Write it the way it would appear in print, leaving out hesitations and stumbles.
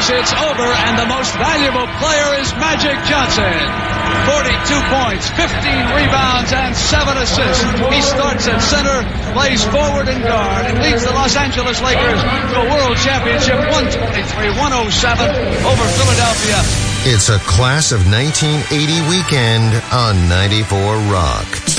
thinks it's over, and the most valuable player is Magic Johnson. 42 points, 15 rebounds, and 7 assists. He starts at center, plays forward and guard, and leads the Los Angeles Lakers to a world championship 123-107 over Philadelphia. It's a Class of 1980 weekend on 94 Rock.